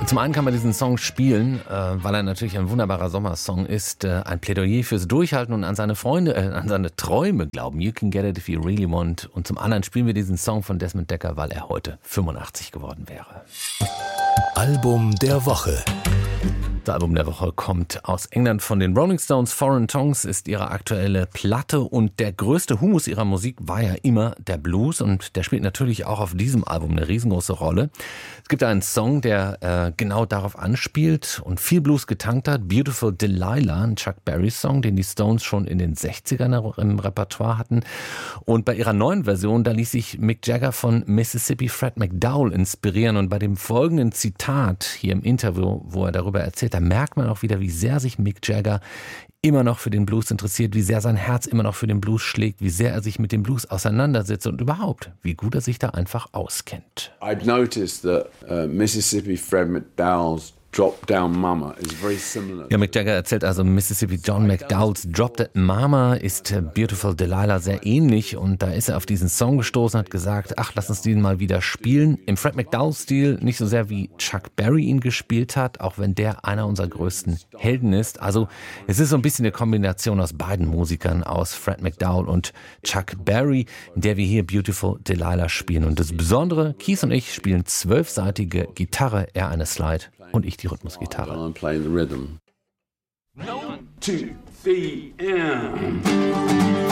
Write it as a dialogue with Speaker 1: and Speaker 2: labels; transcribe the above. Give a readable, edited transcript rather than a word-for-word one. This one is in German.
Speaker 1: Zum einen kann man diesen Song spielen, weil er natürlich ein wunderbarer Sommersong ist, ein Plädoyer fürs Durchhalten und an seine Freunde, an seine Träume glauben. You can get it if you really want. Und zum anderen spielen wir diesen Song von Desmond Dekker, weil er heute 85 geworden wäre.
Speaker 2: Album der Woche.
Speaker 1: Das Album der Woche kommt aus England von den Rolling Stones. Foreign Tongues ist ihre aktuelle Platte und der größte Humus ihrer Musik war ja immer der Blues und der spielt natürlich auch auf diesem Album eine riesengroße Rolle. Es gibt einen Song, der genau darauf anspielt und viel Blues getankt hat. Beautiful Delilah, ein Chuck Berry-Song, den die Stones schon in den 60ern im Repertoire hatten. Und bei ihrer neuen Version, da ließ sich Mick Jagger von Mississippi Fred McDowell inspirieren und bei dem folgenden Zitat hier im Interview, wo er darüber erzählt, da merkt man auch wieder, wie sehr sich Mick Jagger immer noch für den Blues interessiert, wie sehr sein Herz immer noch für den Blues schlägt, wie sehr er sich mit dem Blues auseinandersetzt und überhaupt, wie gut er sich da einfach auskennt.
Speaker 3: I'd noticed that Mississippi Fred McDowell's Drop Down Mama is very similar.
Speaker 1: Ja, Mick Jagger erzählt also, Mississippi John McDowells Drop Dead Mama ist Beautiful Delilah sehr ähnlich und da ist er auf diesen Song gestoßen, hat gesagt, ach, lass uns den mal wieder spielen. Im Fred McDowell-Stil, nicht so sehr wie Chuck Berry ihn gespielt hat, auch wenn der einer unserer größten Helden ist. Also es ist so ein bisschen eine Kombination aus beiden Musikern, aus Fred McDowell und Chuck Berry, in der wir hier Beautiful Delilah spielen. Und das Besondere, Keith und ich spielen 12-seitige Gitarre, er eine Slide und ich die Rhythmusgitarre.
Speaker 3: I'm playing the rhythm. 1, 2, 3, and...